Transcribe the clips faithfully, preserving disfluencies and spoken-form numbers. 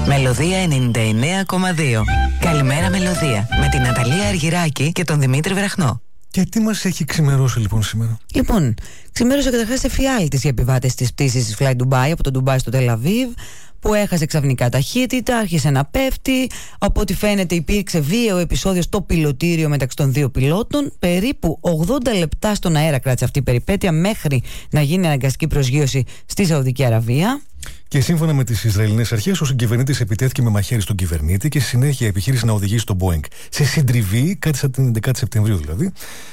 Μελωδία ενενήντα εννέα κόμμα δύο. Καλημέρα Μελωδία, με την Ναταλία Αργυράκη και τον Δημήτρη Βραχνό. Και τι μας έχει ξημερώσει λοιπόν σήμερα? Λοιπόν, ξημέρωσε καταρχάς εφιάλτης οι επιβάτες της πτήσης της Fly Dubai από το Ντουμπάι στο Τελαβίβ, που έχασε ξαφνικά ταχύτητα, άρχισε να πέφτει. Από ό,τι φαίνεται υπήρξε βίαιο επεισόδιο στο πιλωτήριο μεταξύ των δύο πιλότων. Περίπου ογδόντα λεπτά στον αέρα κράτησε αυτή η περιπέτεια μέχρι να γίνει αναγκαστική προσγείωση στη Σαουδική Αραβία. Και σύμφωνα με τις Ισραηλινές αρχές, ο συγκυβερνήτης επιτέθηκε με μαχαίρι στον κυβερνήτη και στη συνέχεια επιχείρησε να οδηγήσει τον Boeing σε συντριβή, κάτι σαν την έντεκα Σεπτεμβρίου δηλαδή.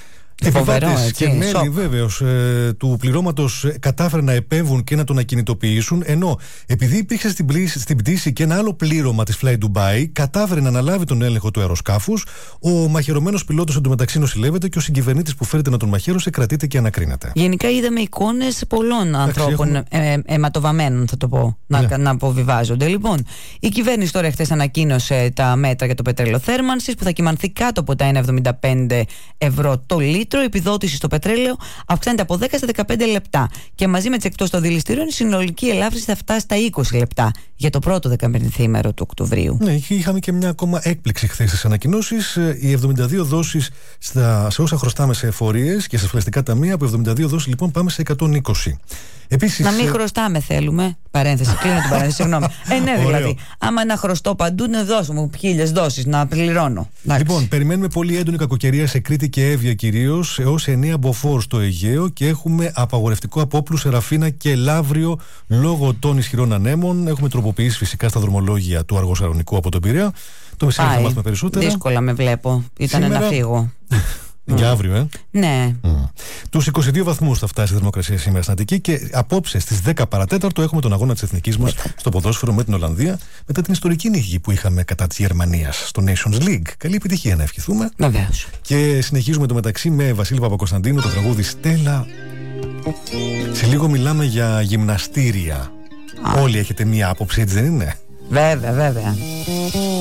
Επιβάτες και μέλη βέβαιος ε, του πληρώματος ε, κατάφεραν να επέμβουν και να τον ακινητοποιήσουν, ενώ επειδή υπήρχε στην, πλήση, στην πτήση και ένα άλλο πλήρωμα της Fly Dubai, κατάφερε να αναλάβει τον έλεγχο του αεροσκάφους. Ο μαχαιρωμένος πιλότος εντωμεταξύ νοσηλεύεται και ο συγκυβερνήτης που φέρεται να τον μαχαίρωσε κρατείται και ανακρίνεται. Γενικά είδαμε εικόνες πολλών ανθρώπων έχουν... ε, ε, αιματοβαμμένων, θα το πω, να, ναι. να αποβιβάζονται. Λοιπόν, η κυβέρνηση τώρα χθες ανακοίνωσε τα μέτρα για το πετρέλαιο θέρμανσης που θα κυμανθεί κάτω από τα ένα κόμμα εβδομήντα πέντε ευρώ το λίτρο. Η επιδότηση στο πετρέλαιο αυξάνεται από δέκα στα δεκαπέντε λεπτά. Και μαζί με τις εκπτώσεις των δηληστηρίων, η συνολική ελάφρυνση θα φτάσει στα είκοσι λεπτά για το πρώτο δεκαπενθήμερο του Οκτωβρίου. Ναι, είχαμε και μια ακόμα έκπληξη χθες στις ανακοινώσεις. Οι εβδομήντα δύο δόσεις στα, σε όσα χρωστάμε σε εφορίες και σε ασφαλιστικά ταμεία, από εβδομήντα δύο δόσεις λοιπόν πάμε σε εκατόν είκοσι. Επίσης, να μην χρωστάμε θέλουμε. Παρένθεση, κλείνω την παρένθεση, συγγνώμη. Ε, ναι, δηλαδή. Άμα να χρωστώ παντού, να δώσω μου χίλιες δόσεις, να πληρώνω. Λοιπόν, περιμένουμε πολύ έντονη κακοκαιρία σε Κρήτη και Εύβοια κυρίως, έως εννέα μποφόρ στο Αιγαίο, και έχουμε απαγορευτικό από Όπλου, Σεραφίνα και Λαύριο λόγω των ισχυρών ανέμων. Έχουμε τροποποιήσει φυσικά στα δρομολόγια του Αργοσαρονικού από τον Πειραιά. Το μεσημέρι θα μάθουμε περισσότερα. Δύσκολα με βλέπω. Ήταν Σήμερα... να φύγω. Για αύριο, ε. Ναι. Mm. Τους είκοσι δύο βαθμούς θα φτάσει η θερμοκρασία σήμερα στην Αττική, και απόψε στις δέκα παρατέταρτο έχουμε τον αγώνα της εθνικής μας στο ποδόσφαιρο με την Ολλανδία, μετά την ιστορική νίκη που είχαμε κατά της Γερμανίας στο Nations League. Καλή επιτυχία να ευχηθούμε. Βεβαίως. Και συνεχίζουμε το μεταξύ με Βασίλη Παπακοσταντίνου, το τραγούδι Στέλλα. Σε λίγο μιλάμε για γυμναστήρια. Ah. Όλοι έχετε μία άποψη, έτσι δεν είναι? Βέβαια, βέβαια.